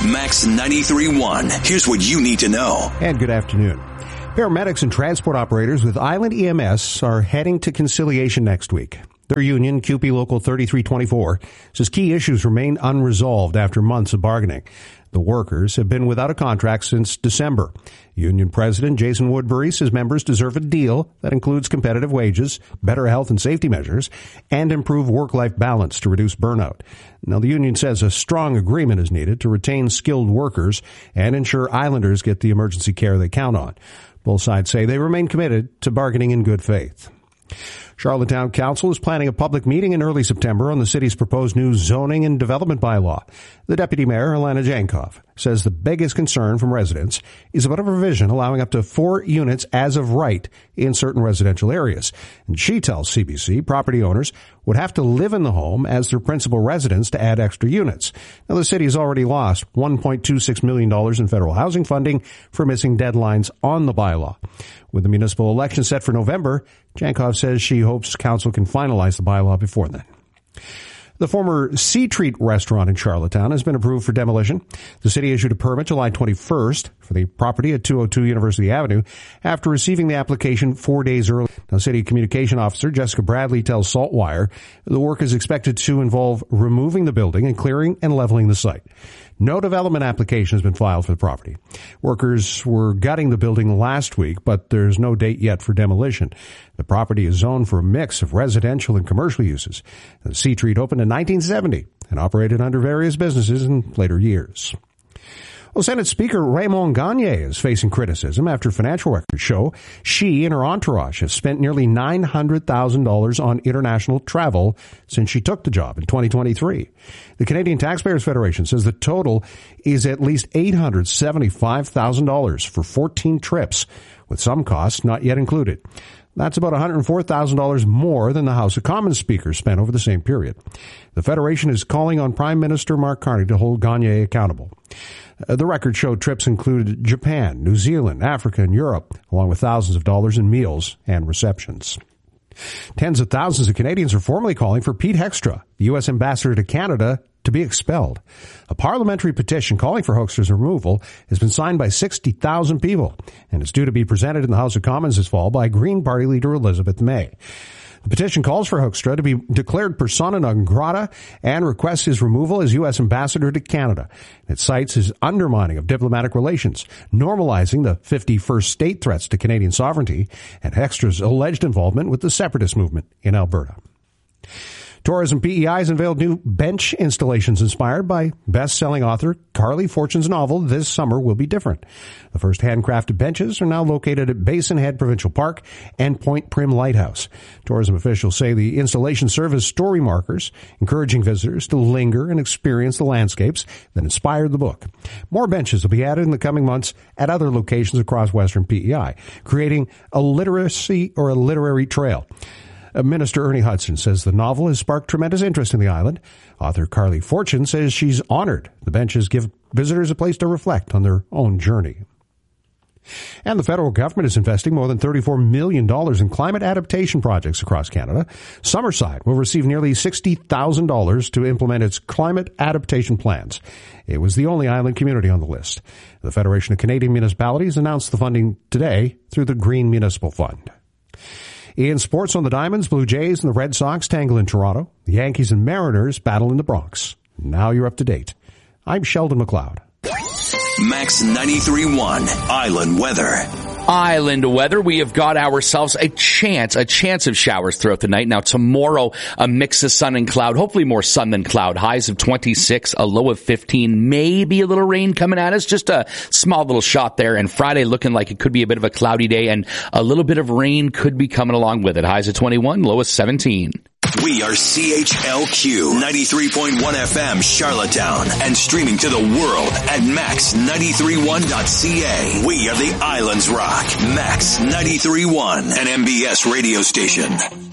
Max 93.1. Here's what you need to know. And good afternoon. Paramedics and transport operators with Island EMS are heading to conciliation next week. Their union, CUPE Local 3324, says key issues remain unresolved after months of bargaining. The workers have been without a contract since December. Union President Jason Woodbury says members deserve a deal that includes competitive wages, better health and safety measures, and improved work-life balance to reduce burnout. Now, the union says a strong agreement is needed to retain skilled workers and ensure Islanders get the emergency care they count on. Both sides say they remain committed to bargaining in good faith. Charlottetown Council is planning a public meeting in early September on the city's proposed new zoning and development bylaw. The Deputy Mayor, Alana Jankov, says the biggest concern from residents is about a provision allowing up to 4 units as of right in certain residential areas. And she tells CBC property owners would have to live in the home as their principal residence to add extra units. Now, the city has already lost $1.26 million in federal housing funding for missing deadlines on the bylaw. With the municipal election set for November, Jankov says she hopes council can finalize the bylaw before then. The former Sea Treat restaurant in Charlottetown has been approved for demolition. The city issued a permit July 21st for the property at 202 University Avenue after receiving the application 4 days early. Now, City Communication Officer Jessica Bradley tells Saltwire the work is expected to involve removing the building and clearing and leveling the site. No development application has been filed for the property. Workers were gutting the building last week, but there's no date yet for demolition. The property is zoned for a mix of residential and commercial uses. The Sea Treat opened in 1970 and operated under various businesses in later years. Well, Senate Speaker Raymond Gagne is facing criticism after financial records show she and her entourage have spent nearly $900,000 on international travel since she took the job in 2023. The Canadian Taxpayers Federation says the total is at least $875,000 for 14 trips, with some costs not yet included. That's about $104,000 more than the House of Commons Speaker spent over the same period. The Federation is calling on Prime Minister Mark Carney to hold Gagne accountable. The record showed trips included Japan, New Zealand, Africa, and Europe, along with thousands of dollars in meals and receptions. Tens of thousands of Canadians are formally calling for Pete Heckstra, the U.S. ambassador to Canada, to be expelled. A parliamentary petition calling for Hoekstra's removal has been signed by 60,000 people, and is due to be presented in the House of Commons this fall by Green Party leader Elizabeth May. The petition calls for Hoekstra to be declared persona non grata and requests his removal as U.S. ambassador to Canada. It cites his undermining of diplomatic relations, normalizing the 51st state threats to Canadian sovereignty, and Hoekstra's alleged involvement with the separatist movement in Alberta. Tourism PEI has unveiled new bench installations inspired by best-selling author Carly Fortune's novel This Summer Will Be Different. The first handcrafted benches are now located at Basin Head Provincial Park and Point Prim Lighthouse. Tourism officials say the installations serve as story markers, encouraging visitors to linger and experience the landscapes that inspired the book. More benches will be added in the coming months at other locations across Western PEI, creating a literary trail. Minister Ernie Hudson says the novel has sparked tremendous interest in the island. Author Carly Fortune says she's honored the benches give visitors a place to reflect on their own journey. And the federal government is investing more than $34 million in climate adaptation projects across Canada. Summerside will receive nearly $60,000 to implement its climate adaptation plans. It was the only island community on the list. The Federation of Canadian Municipalities announced the funding today through the Green Municipal Fund. In sports on the Diamonds, Blue Jays and the Red Sox tangle in Toronto. The Yankees and Mariners battle in the Bronx. Now you're up to date. I'm Sheldon McLeod. Max 93.1 Island Weather. Island weather. We have got ourselves a chance of showers throughout the night. Now tomorrow, a mix of sun and cloud, hopefully more sun than cloud. Highs of 26, a low of 15, maybe a little rain coming at us, just a small little shot there. And Friday looking like it could be a bit of a cloudy day, and a little bit of rain could be coming along with it. Highs of 21, low of 17. We are CHLQ 93.1 FM Charlottetown and streaming to the world at max931.ca. We are the Islands Rock. Max 93.1, an MBS radio station.